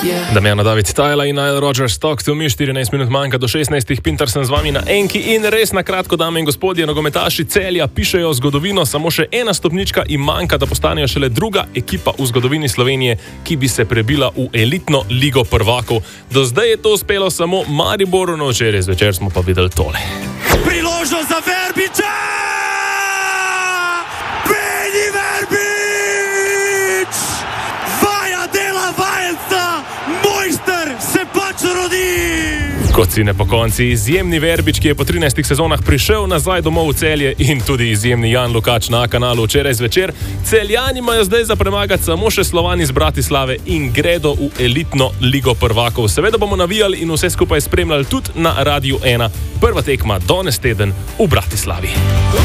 Damjana David Tajla in Nile Rodgers Talk to me, 14 minut manjka do 16. Pintar sem z vami na enki in res na kratko, dame in gospodje, nogometaši Celja pišejo zgodovino, samo še ena stopnička in manjka, da postanejo šele druga ekipa v zgodovini Slovenije, ki bi se prebila v elitno ligo prvakov. Do zdaj je to uspelo samo Mariboru, no včeraj zvečer smo pa videli tole. Priložnost za Verbiča! Beni Verbič! Vaja dela vajenca! Mojster se pač rodi! Kot si ne po konci, izjemni Verbič, ki je po 13 sezonah prišel nazaj domov v Celje, in tudi izjemni Jan Lukač na kanalu včeraj zvečer. Celjani imajo zdaj za premagati samo še Slovani iz Bratislave in gredo v elitno ligo prvakov. Seveda bomo navijali in vse skupaj spremljali tudi na Radiu 1. Prva tekma danes teden v Bratislavi.